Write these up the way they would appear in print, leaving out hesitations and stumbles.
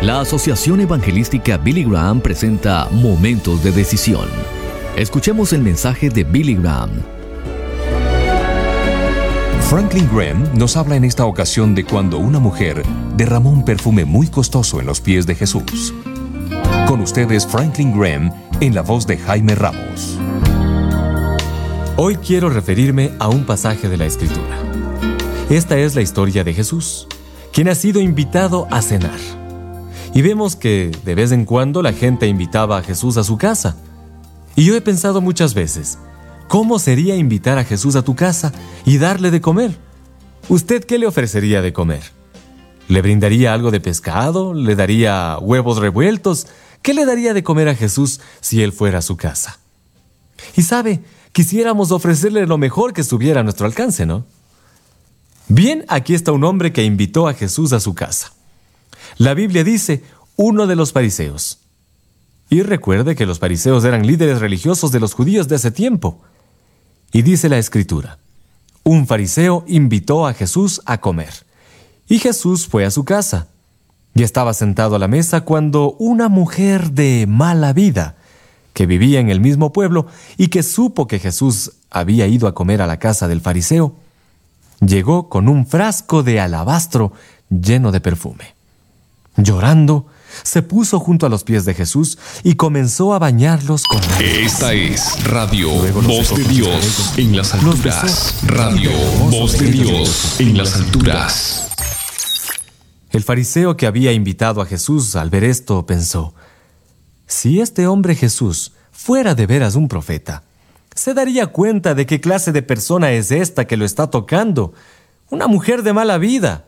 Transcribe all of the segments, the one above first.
La Asociación Evangelística Billy Graham presenta Momentos de Decisión. Escuchemos el mensaje de Billy Graham. Franklin Graham nos habla en esta ocasión de cuando una mujer derramó un perfume muy costoso en los pies de Jesús. Con ustedes, Franklin Graham, en la voz de Jaime Ramos. Hoy quiero referirme a un pasaje de la Escritura. Esta es la historia de Jesús, quien ha sido invitado a cenar. Y vemos que de vez en cuando la gente invitaba a Jesús a su casa. Y yo he pensado muchas veces, ¿cómo sería invitar a Jesús a tu casa y darle de comer? ¿Usted qué le ofrecería de comer? ¿Le brindaría algo de pescado? ¿Le daría huevos revueltos? ¿Qué le daría de comer a Jesús si él fuera a su casa? Y sabe, quisiéramos ofrecerle lo mejor que estuviera a nuestro alcance, ¿no? Bien, aquí está un hombre que invitó a Jesús a su casa. La Biblia dice, uno de los fariseos. Y recuerde que los fariseos eran líderes religiosos de los judíos de ese tiempo. Y dice la Escritura, un fariseo invitó a Jesús a comer. Y Jesús fue a su casa. Y estaba sentado a la mesa cuando una mujer de mala vida, que vivía en el mismo pueblo y que supo que Jesús había ido a comer a la casa del fariseo, llegó con un frasco de alabastro lleno de perfume. Llorando, se puso junto a los pies de Jesús y comenzó a bañarlos con lágrimas. Esta es Radio Voz de Dios en las alturas. Radio Voz de Dios en las alturas. El fariseo que había invitado a Jesús al ver esto pensó, si este hombre Jesús fuera de veras un profeta, se daría cuenta de qué clase de persona es esta que lo está tocando, una mujer de mala vida.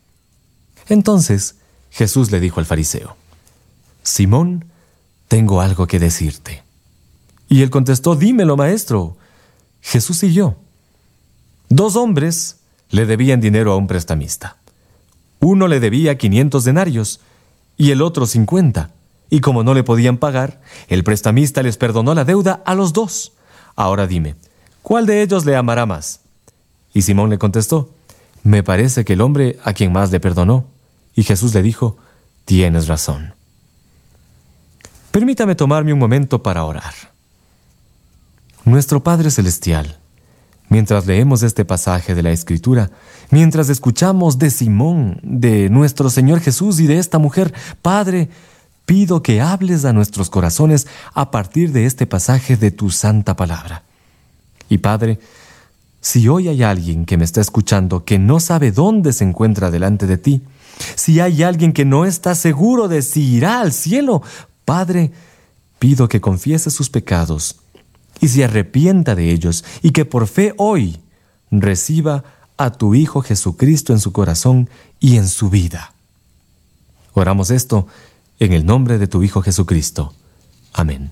Entonces Jesús le dijo al fariseo, Simón, tengo algo que decirte. Y él contestó, dímelo, maestro. Jesús siguió. 2 hombres le debían dinero a un prestamista. Uno le debía 500 denarios y el otro 50. Y como no le podían pagar, el prestamista les perdonó la deuda a los 2. Ahora dime, ¿cuál de ellos le amará más? Y Simón le contestó, me parece que el hombre a quien más le perdonó. Y Jesús le dijo, tienes razón. Permítame tomarme un momento para orar. Nuestro Padre Celestial, mientras leemos este pasaje de la Escritura, mientras escuchamos de Simón, de nuestro Señor Jesús y de esta mujer, Padre, pido que hables a nuestros corazones a partir de este pasaje de tu santa palabra. Y Padre, si hoy hay alguien que me está escuchando que no sabe dónde se encuentra delante de ti, si hay alguien que no está seguro de si irá al cielo, Padre, pido que confiese sus pecados y se arrepienta de ellos y que por fe hoy reciba a tu Hijo Jesucristo en su corazón y en su vida. Oramos esto en el nombre de tu Hijo Jesucristo. Amén.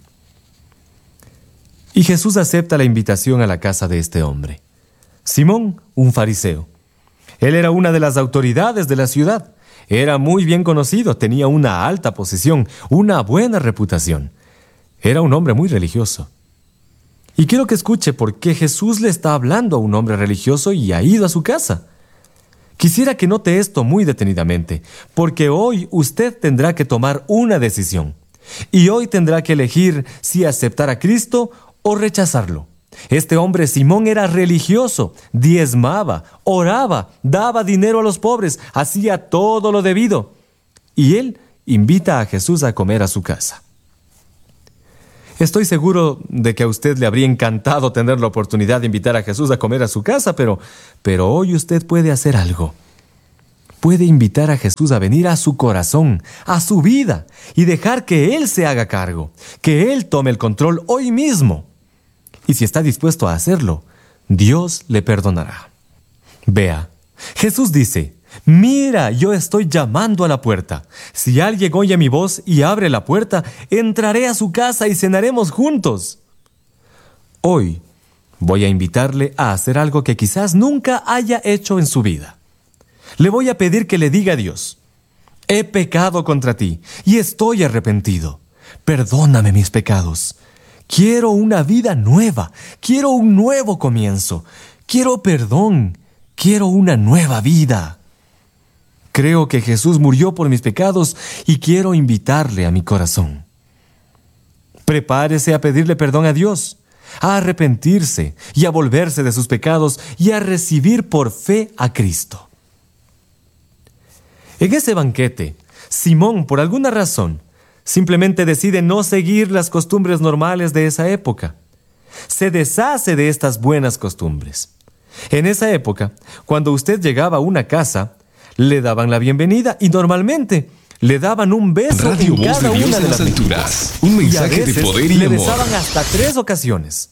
Y Jesús acepta la invitación a la casa de este hombre. Simón, un fariseo. Él era una de las autoridades de la ciudad. Era muy bien conocido, tenía una alta posición, una buena reputación. Era un hombre muy religioso. Y quiero que escuche por qué Jesús le está hablando a un hombre religioso y ha ido a su casa. Quisiera que note esto muy detenidamente, porque hoy usted tendrá que tomar una decisión. Y hoy tendrá que elegir si aceptar a Cristo o rechazarlo. Este hombre Simón era religioso, diezmaba, oraba, daba dinero a los pobres, hacía todo lo debido. Y él invita a Jesús a comer a su casa. Estoy seguro de que a usted le habría encantado tener la oportunidad de invitar a Jesús a comer a su casa, pero hoy usted puede hacer algo. Puede invitar a Jesús a venir a su corazón, a su vida, y dejar que Él se haga cargo, que Él tome el control hoy mismo. Y si está dispuesto a hacerlo, Dios le perdonará. Vea, Jesús dice, mira, yo estoy llamando a la puerta. Si alguien oye mi voz y abre la puerta, entraré a su casa y cenaremos juntos. Hoy voy a invitarle a hacer algo que quizás nunca haya hecho en su vida. Le voy a pedir que le diga a Dios, he pecado contra ti y estoy arrepentido. Perdóname mis pecados. Quiero una vida nueva, quiero un nuevo comienzo, quiero perdón, quiero una nueva vida. Creo que Jesús murió por mis pecados y quiero invitarle a mi corazón. Prepárese a pedirle perdón a Dios, a arrepentirse y a volverse de sus pecados y a recibir por fe a Cristo. En ese banquete, Simón, por alguna razón, simplemente decide no seguir las costumbres normales de esa época. Se deshace de estas buenas costumbres. En esa época, cuando usted llegaba a una casa, le daban la bienvenida y normalmente le daban un beso Radio en Voz cada de Dios una en de las las alturas. mejillas. Un Y a mensaje de veces poder y le amor. besaban hasta 3 ocasiones.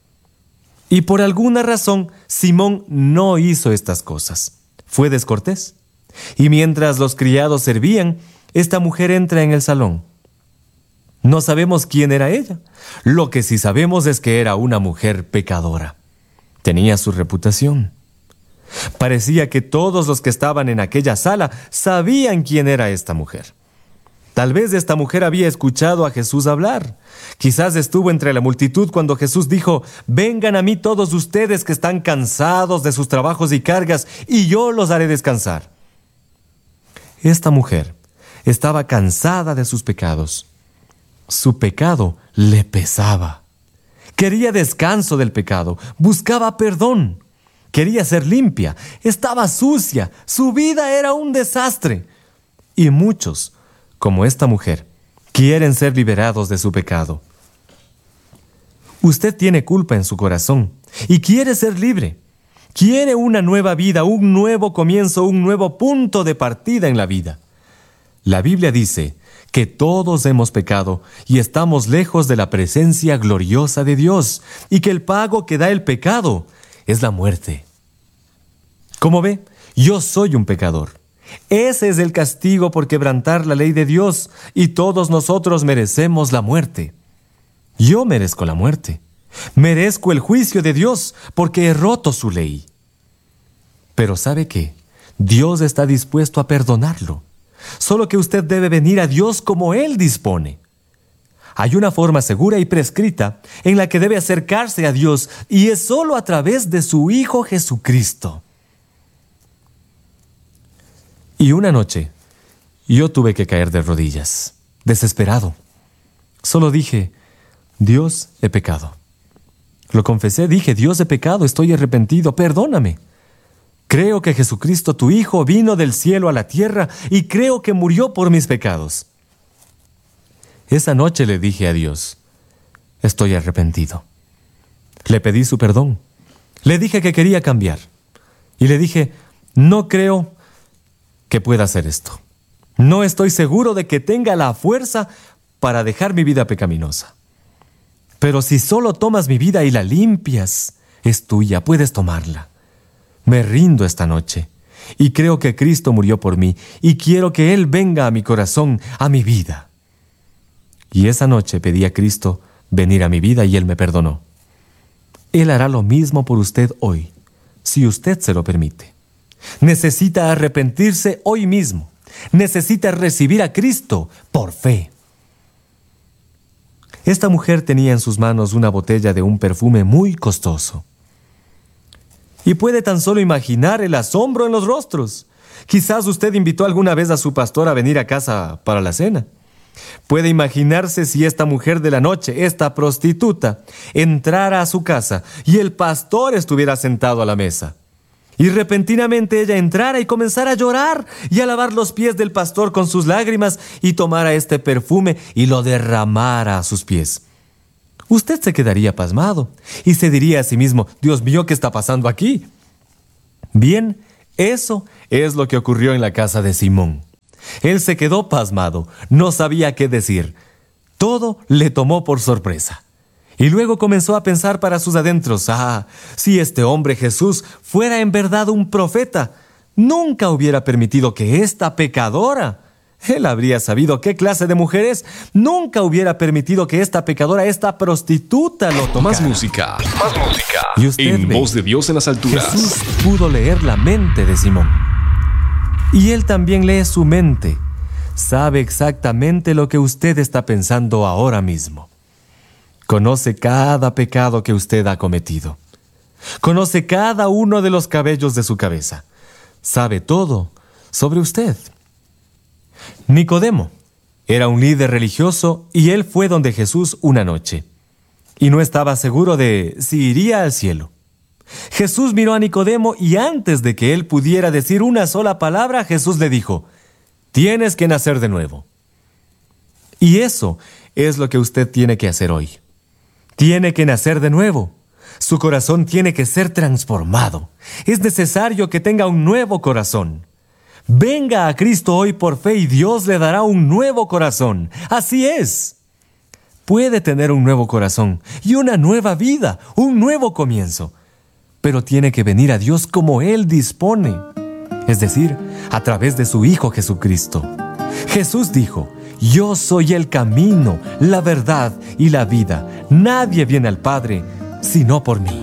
Y por alguna razón, Simón no hizo estas cosas. Fue descortés. Y mientras los criados servían, esta mujer entra en el salón. No sabemos quién era ella. Lo que sí sabemos es que era una mujer pecadora. Tenía su reputación. Parecía que todos los que estaban en aquella sala sabían quién era esta mujer. Tal vez esta mujer había escuchado a Jesús hablar. Quizás estuvo entre la multitud cuando Jesús dijo: «Vengan a mí todos ustedes que están cansados de sus trabajos y cargas, y yo los haré descansar». Esta mujer estaba cansada de sus pecados. Su pecado le pesaba. Quería descanso del pecado, buscaba perdón. Quería ser limpia, estaba sucia, su vida era un desastre. Y muchos, como esta mujer, quieren ser liberados de su pecado. Usted tiene culpa en su corazón y quiere ser libre. Quiere una nueva vida, un nuevo comienzo, un nuevo punto de partida en la vida. La Biblia dice que todos hemos pecado y estamos lejos de la presencia gloriosa de Dios, y que el pago que da el pecado es la muerte. Como ve, yo soy un pecador. Ese es el castigo por quebrantar la ley de Dios, y todos nosotros merecemos la muerte. Yo merezco la muerte. Merezco el juicio de Dios porque he roto su ley. Pero ¿sabe qué? Dios está dispuesto a perdonarlo. Solo que usted debe venir a Dios como Él dispone. Hay una forma segura y prescrita en la que debe acercarse a Dios, y es solo a través de su Hijo Jesucristo. Y una noche, yo tuve que caer de rodillas, desesperado. Solo dije: «Dios, he pecado». Lo confesé, dije: «Dios, he pecado, estoy arrepentido, perdóname. Creo que Jesucristo, tu Hijo, vino del cielo a la tierra y creo que murió por mis pecados». Esa noche le dije a Dios: «Estoy arrepentido». Le pedí su perdón. Le dije que quería cambiar. Y le dije: «No creo que pueda hacer esto. No estoy seguro de que tenga la fuerza para dejar mi vida pecaminosa. Pero si solo tomas mi vida y la limpias, es tuya, puedes tomarla. Me rindo esta noche y creo que Cristo murió por mí y quiero que Él venga a mi corazón, a mi vida». Y esa noche pedí a Cristo venir a mi vida y Él me perdonó. Él hará lo mismo por usted hoy, si usted se lo permite. Necesita arrepentirse hoy mismo. Necesita recibir a Cristo por fe. Esta mujer tenía en sus manos una botella de un perfume muy costoso. Y puede tan solo imaginar el asombro en los rostros. Quizás usted invitó alguna vez a su pastor a venir a casa para la cena. Puede imaginarse si esta mujer de la noche, esta prostituta, entrara a su casa y el pastor estuviera sentado a la mesa. Y repentinamente ella entrara y comenzara a llorar y a lavar los pies del pastor con sus lágrimas y tomara este perfume y lo derramara a sus pies. Usted se quedaría pasmado y se diría a sí mismo: «Dios mío, ¿qué está pasando aquí?». Bien, eso es lo que ocurrió en la casa de Simón. Él se quedó pasmado, no sabía qué decir. Todo le tomó por sorpresa. Y luego comenzó a pensar para sus adentros: si este hombre Jesús fuera en verdad un profeta, nunca hubiera permitido que esta pecadora, él habría sabido qué clase de mujer es, nunca hubiera permitido que esta pecadora, esta prostituta lo tocara. Más música. Y usted En ve, Voz de Dios en las alturas. Jesús pudo leer la mente de Simón. Y Él también lee su mente. Sabe exactamente lo que usted está pensando ahora mismo. Conoce cada pecado que usted ha cometido. Conoce cada uno de los cabellos de su cabeza. Sabe todo sobre usted. Nicodemo era un líder religioso y él fue donde Jesús una noche y no estaba seguro de si iría al cielo. Jesús miró a Nicodemo y antes de que él pudiera decir una sola palabra, Jesús le dijo: tienes que nacer de nuevo. Y eso es lo que usted tiene que hacer hoy. Tiene que nacer de nuevo. Su corazón tiene que ser transformado. Es necesario que tenga un nuevo corazón. Venga a Cristo hoy por fe y Dios le dará un nuevo corazón. Así es. Puede tener un nuevo corazón y una nueva vida, un nuevo comienzo. Pero tiene que venir a Dios como Él dispone, es decir, a través de su Hijo Jesucristo. Jesús dijo: yo soy el camino, la verdad y la vida. Nadie viene al Padre sino por mí.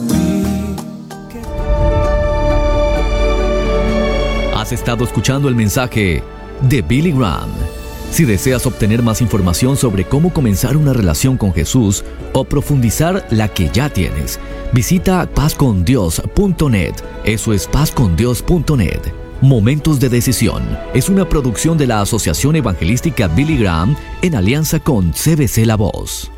Has estado escuchando el mensaje de Billy Graham. Si deseas obtener más información sobre cómo comenzar una relación con Jesús o profundizar la que ya tienes, visita pazcondios.net. Eso es pazcondios.net. Momentos de Decisión es una producción de la Asociación Evangelística Billy Graham en alianza con CBC La Voz.